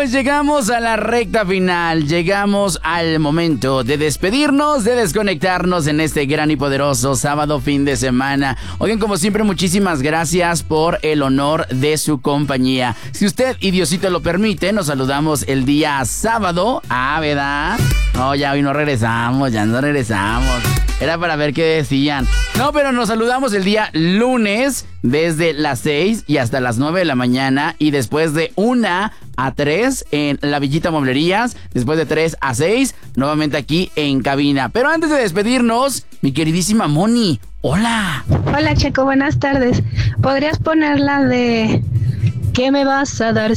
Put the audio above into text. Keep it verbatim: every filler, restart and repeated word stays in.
pues llegamos a la recta final, llegamos al momento de despedirnos, de desconectarnos en este gran y poderoso sábado fin de semana. Oigan, como siempre, muchísimas gracias por el honor de su compañía. Si usted y Diosito lo permite, nos saludamos el día sábado. Ah, ¿verdad? No, ya hoy no regresamos, ya no regresamos. Era para ver qué decían. No, pero nos saludamos el día lunes desde las seis y hasta las nueve de la mañana. Y después de una a tres en La Villita Mueblerías. Después de tres a seis, nuevamente aquí en cabina. Pero antes de despedirnos, mi queridísima Moni, hola. Hola, Checo, buenas tardes. ¿Podrías poner la de ¿qué me vas a dar